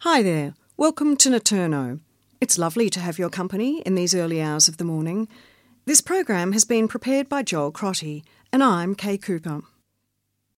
Hi there, welcome to Naturno. It's lovely to have your company in these early hours of the morning. This program has been prepared by Joel Crotty, and I'm Kay Cooper.